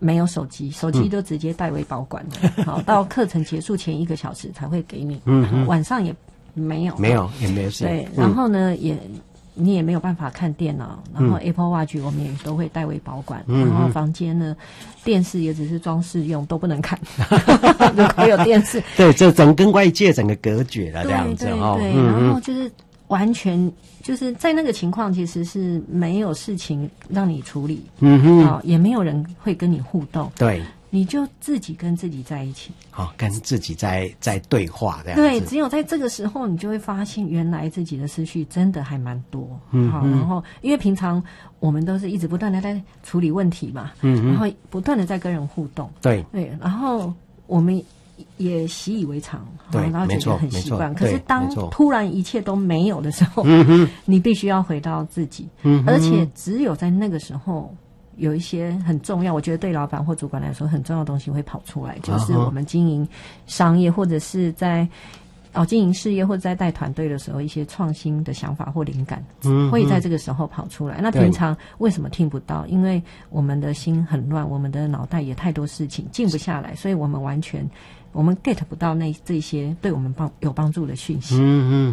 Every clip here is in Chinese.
没有手机，手机就直接代为保管的。好，到课程结束前1个小时才会给你。晚上也没有， 也没有事。 对，然后呢，你也没有办法看电脑，然后 Apple Watch 我们也都会代为保管。然后房间呢，电视也只是装饰用，都不能看。如果有电视， 对，这跟外界整个隔绝了这样子哦。 对，然后就是完全就是在那个情况，其实是没有事情让你处理，也没有人会跟你互动， 对， 你就自己跟自己在一起， 跟自己在对话这样子。 对，只有在这个时候，你就会发现原来自己的思绪真的还蛮多。然后因为平常我们都是一直不断的在处理问题嘛，然后不断的在跟人互动， 对， 然后我们也习以为常， 对， 然后觉得很习惯。可是当突然一切都没有的时候，你必须要回到自己，而且只有在那个时候，有一些很重要，我觉得对老板或主管来说很重要的东西会跑出来，就是我们经营商业或者是在经营事业或者在带团队的时候，一些创新的想法或灵感会在这个时候跑出来。那平常为什么听不到？因为我们的心很乱，我们的脑袋也太多事情静不下来，所以我们get 不到这些对我们有帮助的讯息。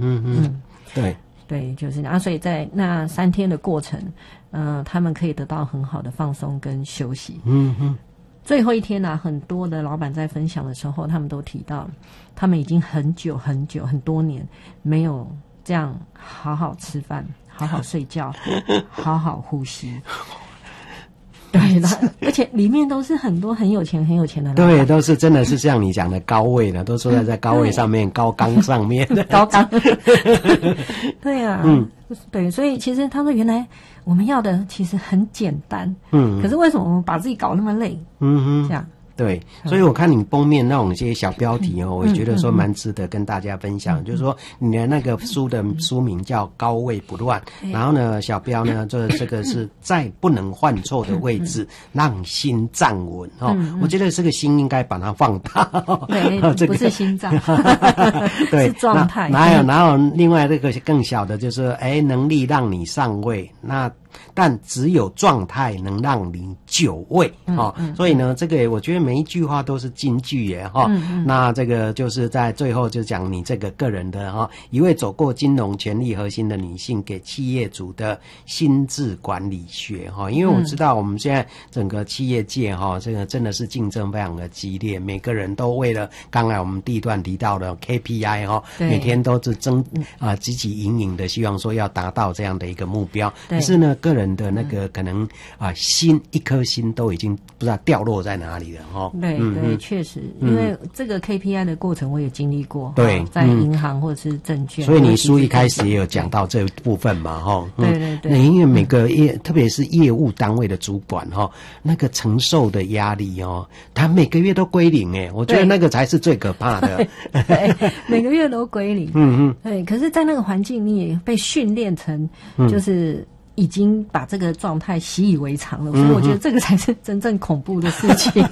对，就是所以在那3天的过程，他们可以得到很好的放松跟休息。最后一天很多的老板在分享的时候，他们都提到，他们已经很久很多年没有这样好好吃饭、好好睡觉、好好呼吸。对，而且里面都是很多很有钱的人， 对，都是真的是像你讲的高位的，都坐在高位上面、高岗上面的高岗。对啊，对，所以其实他说，原来我们要的其实很简单，可是为什么我们把自己搞那么累？这样。 对，所以我看你封面那种一些小标题我也觉得说蛮值得跟大家分享。就是说你的那个书的书名叫《高位不乱》，然后呢，小标呢，这个是在不能犯错的位置让心站稳我觉得这个心应该把它放大。 对，不是心脏， 对， 是状态。 然后另外这个更小的就是能力让你上位，但只有状态能让你久位所以呢，这个我觉得每一句话都是金句耶那这个就是在最后就讲你这个个人的一位走过金融权力核心的女性给企业主的心智管理学因为我知道我们现在整个企业界这个真的是竞争非常的激烈，每个人都为了刚才我们第一段提到的 KPI 每天都是积极营营的希望说要达到这样的一个目标，可是呢个人的那个可能一颗心都已经不知道掉落在哪里了对，确实，因为这个 KPI 的过程我也经历过， 对， 在银行或者是证券， 所以你书一开始也有讲到这部分嘛对， 因为每个特别是业务单位的主管那个承受的压力他每个月都归零我觉得那个才是最可怕的。 对，每个月都归零对，可是在那个环境你也被训练成就是已经把这个状态习以为常了，所以我觉得这个才是真正恐怖的事情。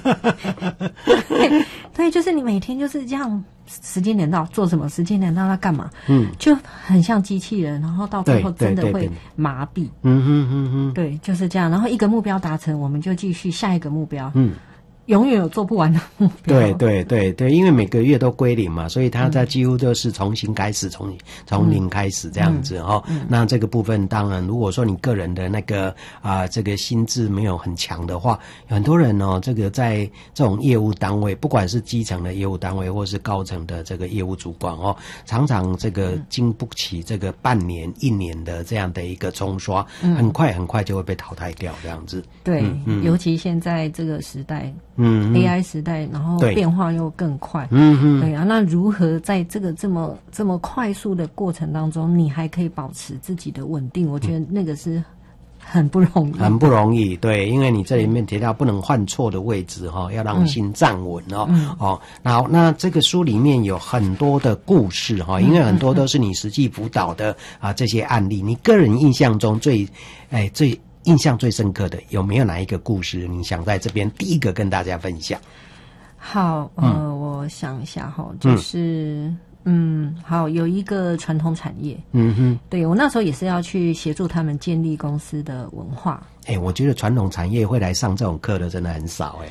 对，就是你每天就是这样，时间点到做什么，时间点到要干嘛，就很像机器人，然后到最后真的会麻痹。对，就是这样。然后一个目标达成，我们就继续下一个目标。永远有做不完的目标。对，因为每个月都归零嘛，所以他在几乎都是重新开始，从零开始这样子那这个部分当然，如果说你个人的那个这个心智没有很强的话，很多人这个在这种业务单位，不管是基层的业务单位或是高层的这个业务主管常常这个经不起这个半年、1年的这样的一个冲刷，很快就会被淘汰掉这样子。 对，尤其现在这个时代。AI 时代，然后变化又更快，对啊，那如何在这个这么快速的过程当中，你还可以保持自己的稳定？我觉得那个是很不容易，对，因为你这里面提到不能犯错的位置要让心站稳那这个书里面有很多的故事因为很多都是你实际辅导的这些案例，你个人印象中最印象最深刻的有没有哪一个故事你想在这边第一个跟大家分享？ 好，我想一下就是好，有一个传统产业，对，我那时候也是要去协助他们建立公司的文化。 我觉得传统产业会来上这种课的真的很少